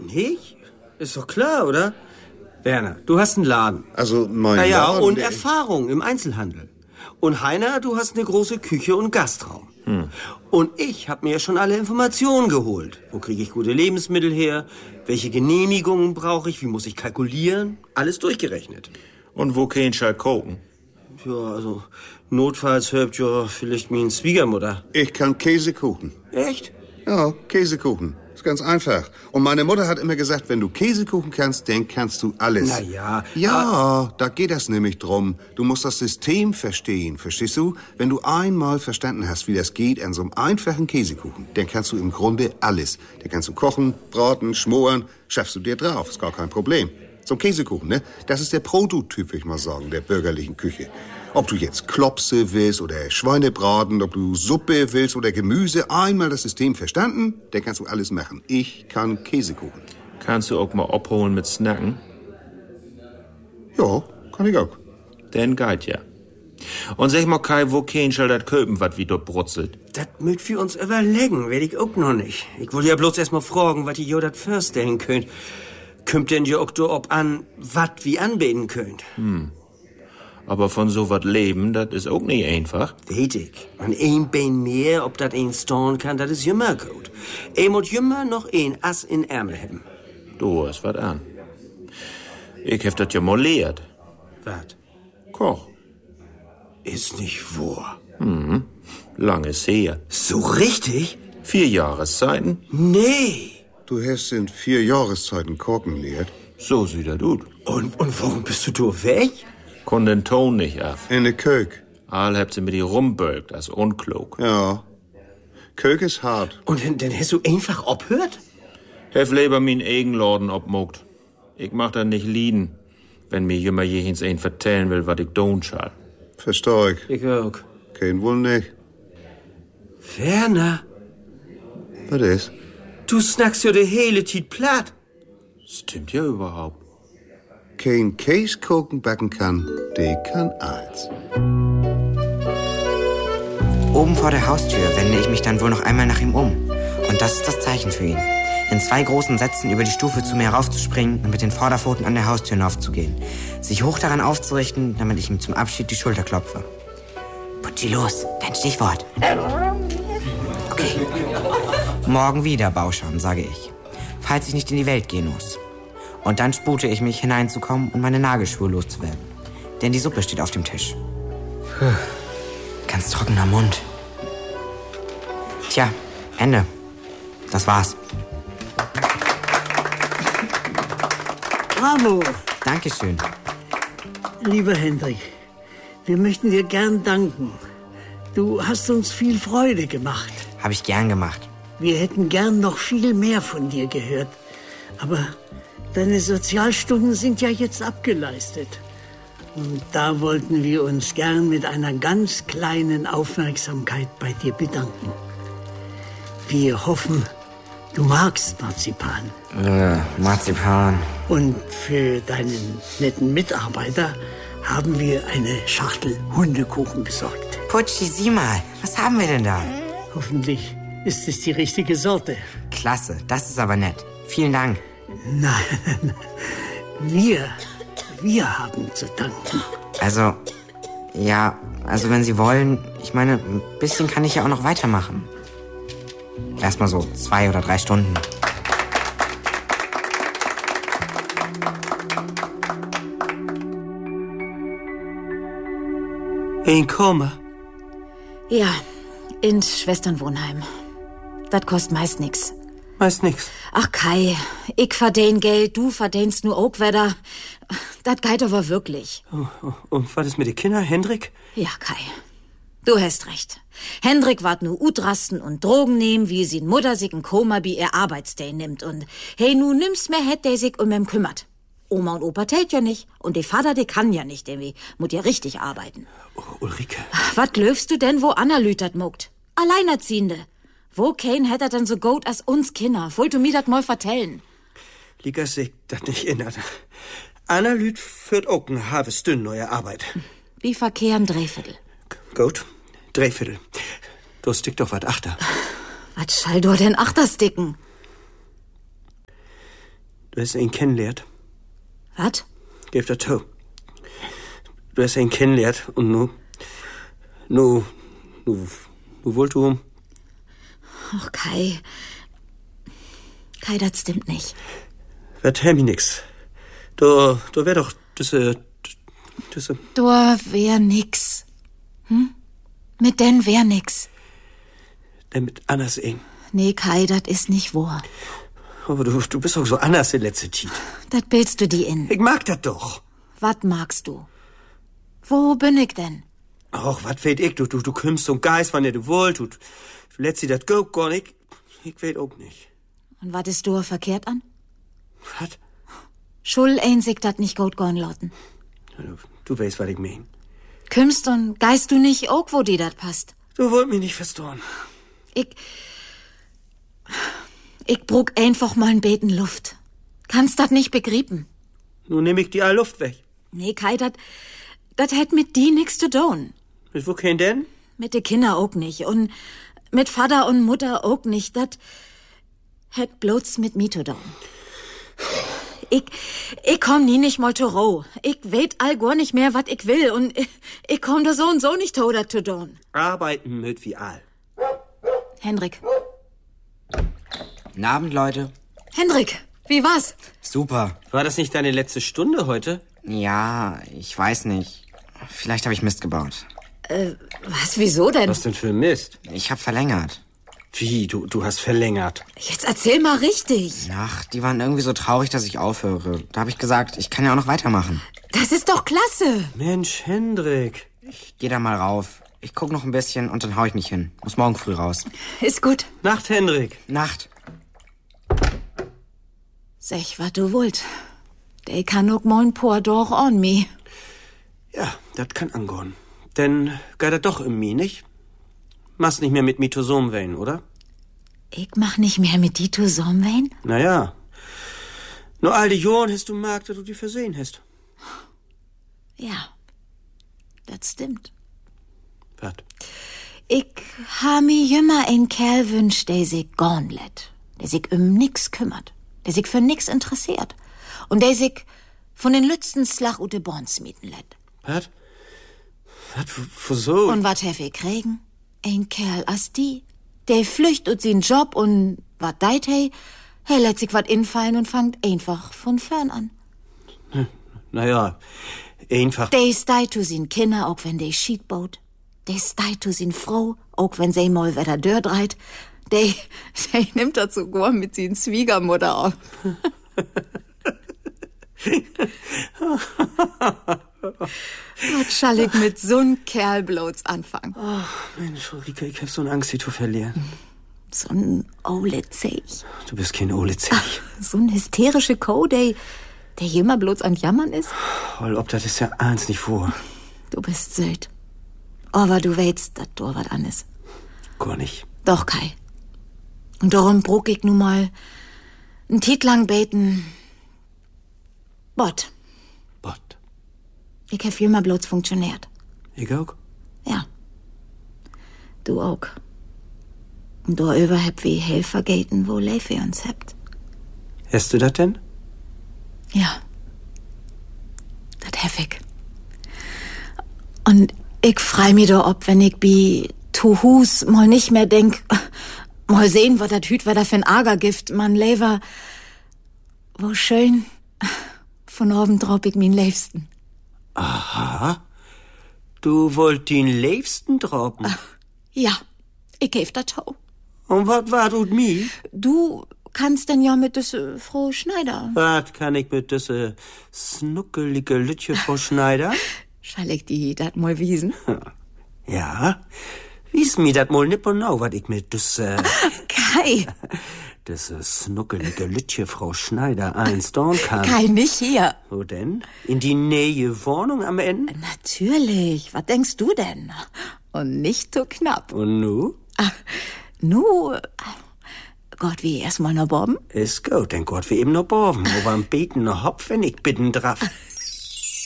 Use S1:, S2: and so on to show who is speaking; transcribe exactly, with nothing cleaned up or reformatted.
S1: Nicht? Ist doch klar, oder? Werner, du hast einen Laden.
S2: Also mein
S1: naja,
S2: Laden...
S1: und Erfahrung im Einzelhandel. Und Heiner, du hast eine große Küche und Gastraum. Hm. Und ich habe mir ja schon alle Informationen geholt. Wo kriege ich gute Lebensmittel her? Welche Genehmigungen brauche ich? Wie muss ich kalkulieren? Alles durchgerechnet.
S3: Und wo kann ich kochen?
S1: Ja, also notfalls hört ja vielleicht meine Schwiegermutter.
S2: Ich kann Käsekuchen.
S1: Echt?
S2: Ja, Käsekuchen. Ist ganz einfach. Und meine Mutter hat immer gesagt, wenn du Käsekuchen kannst, dann kannst du alles.
S1: Na ja.
S2: Ja, da geht das nämlich drum. Du musst das System verstehen, verstehst du? Wenn du einmal verstanden hast, wie das geht an so einem einfachen Käsekuchen, dann kannst du im Grunde alles. Dann kannst du kochen, braten, schmoren, schaffst du dir drauf. Ist gar kein Problem. So ein Käsekuchen, ne? Das ist der Prototyp, würde ich mal sagen, der bürgerlichen Küche. Ob du jetzt Klopse willst oder Schweinebraten, ob du Suppe willst oder Gemüse, einmal das System verstanden, dann kannst du alles machen. Ich kann Käsekuchen.
S3: Kannst du auch mal abholen mit Snacken?
S2: Ja, kann ich auch.
S3: Den geht ja. Und sag mal, Kai, wo kein soll das köpen, wat wie dort brutzelt?
S1: Das müsst wir uns überlegen, werd ich auch noch nicht. Ich wollte ja bloß erst mal fragen, wat ihr dat vorstellen könnt. Kümmt denn ihr auch do ob an, wat wie anbeten könnt?
S3: Hm. Aber von so wat leben, das ist auch nicht einfach.
S1: Weet ich. Man ein Bein mehr, ob dat ein storn kann, das ist jümmer gut. Ein muss jümmer noch ein Ass in Ärmel haben.
S3: Du hast wat an. Ich hab dat ja mal lehrt.
S1: Wat?
S3: Koch.
S1: Ist nicht wahr.
S3: Hm. Lange ist her.
S1: So richtig?
S3: Vier Jahreszeiten?
S1: Nee.
S2: Du hast in vier Jahreszeiten kochen lehrt.
S3: So sieht er gut.
S1: Und, und warum bist du da weg?
S3: Kon den Ton nicht af.
S2: In der Kök.
S3: All habt sie mit die rumbölkt, als unklug.
S2: Ja. Kök ist hart.
S1: Und dann, dann hast du einfach abhört?
S3: Hef lieber min Eigenladen obmogt. Ich mach da nicht lieden, wenn mir jemand jehins ein vertellen will, wat ich don schall.
S2: Versteh ich.
S1: Ich auch.
S2: Kein wohl nicht.
S1: Werner.
S2: Was ist?
S1: Du snackst ja de hele Tiet platt.
S3: Stimmt ja überhaupt.
S2: Kein Käsekuchen backen kann, der kann alles.
S4: Oben vor der Haustür wende ich mich dann wohl noch einmal nach ihm um. Und das ist das Zeichen für ihn. In zwei großen Sätzen über die Stufe zu mir raufzuspringen und mit den Vorderpfoten an der Haustür hinaufzugehen. Sich hoch daran aufzurichten, damit ich ihm zum Abschied die Schulter klopfe. Putschi, los, dein Stichwort. Okay. Morgen wieder Bauschern, sage ich. Falls ich nicht in die Welt gehen muss. Und dann spute ich mich, hineinzukommen und meine Nagelschuhe loszuwerden. Denn die Suppe steht auf dem Tisch. Puh. Ganz trockener Mund. Tja, Ende. Das war's.
S5: Bravo.
S4: Dankeschön.
S5: Lieber Hendrik, wir möchten dir gern danken. Du hast uns viel Freude gemacht.
S4: Hab ich gern gemacht.
S5: Wir hätten gern noch viel mehr von dir gehört. Aber deine Sozialstunden sind ja jetzt abgeleistet. Und da wollten wir uns gern mit einer ganz kleinen Aufmerksamkeit bei dir bedanken. Wir hoffen, du magst Marzipan.
S4: Äh, Marzipan.
S5: Und für deinen netten Mitarbeiter haben wir eine Schachtel Hundekuchen besorgt.
S4: Putschi, sieh mal, was haben wir denn da?
S5: Hoffentlich ist es die richtige Sorte.
S4: Klasse, das ist aber nett. Vielen Dank.
S5: Nein, wir, wir haben zu danken.
S4: Also, ja, also wenn Sie wollen, ich meine, ein bisschen kann ich ja auch noch weitermachen. Erstmal so zwei oder drei Stunden.
S1: Ein Komma.
S6: Ja, ins Schwesternwohnheim. Das kostet meist nix.
S1: Meist nix.
S6: Ach Kai, ich verdien Geld, du verdienst nur auch wieder. Das geht aber wirklich.
S1: Oh, oh, und was ist mit den Kindern, Hendrik?
S6: Ja, Kai, du hast recht. Hendrik wart nur Utrasten und Drogen nehmen, wie sie in Mutter sich ein Koma wie ihr Arbeitsday nimmt. Und hey, nu nimmst mehr hätt der sich um ihn kümmert. Oma und Opa tält ja nicht. Und der Vater, der kann ja nicht, der muss ja richtig arbeiten.
S1: Oh, Ulrike.
S6: Was glaubst du denn, wo Anna lütert muckt? Alleinerziehende. Wo kein hätt er denn so gut als uns Kinder? Wollt du mir das mal vertellen?
S1: Liga sich das nicht erinnert. Anna lüt führt auch eine halbe Stunde neue Arbeit.
S6: Wie verkehren Dreiviertel.
S1: Gut, Dreiviertel. Du stick doch wat achter.
S6: Was schall du denn achter sticken?
S1: Du hast ihn kennengelernt.
S6: Was?
S1: Gib das zu. Du hast ihn kennengelernt und nu, nu, nu, nu wollt du...
S6: Ach, Kai. Kai, das stimmt nicht.
S1: Wird mir nix. Du, du wär doch diese, diese...
S6: Du wär nix. Hm? Mit den wär nix.
S1: Denn mit anders eng.
S6: Nee, Kai, das ist nicht wahr.
S1: Aber du, du bist doch so anders in letzter Zeit.
S6: Das bildst du die in.
S1: Ich mag das doch.
S6: Was magst du? Wo bin ich denn?
S1: Ach, was weet ich? Du, du, du kümmst so ein Geist, wann du wollt. Du, du lässt sie das go, gar nicht. Ich weet auch nicht.
S6: Und was ist du verkehrt an?
S1: Was?
S6: Schul ein sich dat nicht gut gorn lauten.
S1: Du, du weißt, was ich mein.
S6: Kümmst und geist du nicht auch, wo dir dat passt?
S1: Du wollt mich nicht verstoren.
S6: Ich... Ich brug einfach mal ein Beten Luft. Kannst dat nicht begrieben?
S1: Nun nehm ich die all Luft weg.
S6: Nee, Kai, dat... Dat hätt mit die nix zu tun.
S1: Mit wo kein denn?
S6: Mit de Kinder auch nicht. Und mit Vater und Mutter auch nicht. Dat hätt bloß mit mir zu tun. Ich, ich komm nie nicht mal zur Ruhe. Ich weet all gar nicht mehr, wat ich will. Und ich, ich komm da so und so nicht toder zu tun.
S1: Arbeiten mit wie all.
S6: Hendrik.
S4: Guten Abend, Leute.
S6: Hendrik, wie war's?
S4: Super.
S1: War das nicht deine letzte Stunde heute?
S4: Ja, ich weiß nicht. Vielleicht habe ich Mist gebaut.
S6: Äh, was, wieso denn?
S1: Was denn für Mist?
S4: Ich habe verlängert.
S1: Wie, du, du hast verlängert?
S6: Jetzt erzähl mal richtig.
S4: Ach, die waren irgendwie so traurig, dass ich aufhöre. Da habe ich gesagt, ich kann ja auch noch weitermachen.
S6: Das ist doch klasse.
S1: Mensch, Hendrik.
S4: Ich geh da mal rauf. Ich guck noch ein bisschen und dann hau ich mich hin. Muss morgen früh raus.
S6: Ist gut.
S1: Nacht, Hendrik.
S4: Nacht.
S6: Sech, wat du wollt. Der kann auch mal ein paar doch on me.
S1: Ja, das kann angehen. Denn geht er doch in mi, nicht? Machst nicht mehr mit mi zusammen, oder?
S6: Ich mach nicht mehr mit die zusammen.
S1: Naja. Nur all die Jahren hast du merkt, dass du die versehen hast.
S6: Ja, das stimmt.
S1: Was?
S6: Ich ha mir immer einen Kerl wünscht, der sich gorn lässt, der sich um nix kümmert, der sich für nix interessiert und der sich von den letzten Slag und de Borns mieten lässt.
S1: Was? Was? Wieso?
S6: Und wat hef ich kriegen? Ein Kerl as die, der flücht ut sin Job und wat deit hey, hey lässt sich wat infallen und fangt einfach von fern an.
S1: Naja, einfach.
S6: Der ist deit zu sin Kinder, auch wenn der Schied baut. Der ist deit zu sin Frau, auch wenn sie mal wieder Dörr dreit. Der, der nimmt das sogar mit sin Schwiegermutter auf. Was schall ich mit so'n Kerl bloß anfangen?
S1: Oh, Mensch, Ulrike, ich hab so eine Angst, die zu verlieren.
S6: So ein Ole Zech.
S1: Du bist kein Ole Zech.
S6: So ein hysterische Co, der, der immer bloß an Jammern ist.
S1: Voll, ob das ist ja eins nicht vor.
S6: Du bist süd. Aber du weißt, dass du was an ist.
S1: Gar nicht.
S6: Doch, Kai. Und darum brug ich nun mal einen Tit lang beten. Bot.
S1: Bot.
S6: Ich hab immer bloß funktioniert.
S1: Ich auch?
S6: Ja. Du auch. Und da über hab wie Helfer gaten, wo Leif wir uns habt.
S1: Hast du das denn?
S6: Ja. Das hab ich. Und ich freu mich da ob, wenn ich bi tu Hus mal nicht mehr denk, mal sehen, was das Hüt war da für ein Agergift, man lever, wo schön, von oben drauf ich min Leifsten.
S1: Aha. Du wollt den Leifsten droppen?
S6: Ja, ich geb das Tau.
S1: Und was war du mi?
S6: Du kannst denn ja mit diese Frau Schneider.
S1: Was kann ich mit diese snuckelige Lütche Frau Schneider?
S6: Schall ich die dat mal wiesen?
S1: Ja, wies mi dat mal nipp und nau, wat ich mit diese...
S6: Kai!
S1: Diese snuckelige Lütche Frau Schneider eins tun kann.
S6: Kai, nicht hier.
S1: Wo denn? In die Nähe Wohnung am Ende?
S6: Natürlich. Was denkst du denn? Und nicht so knapp.
S1: Und nu?
S6: Ach, nu... Gott, wie erstmal noch Borben?
S1: Ist gut, denn Gott, wie eben noch Borben. Aber am Beten noch Hopf, wenn ich bitten drauf.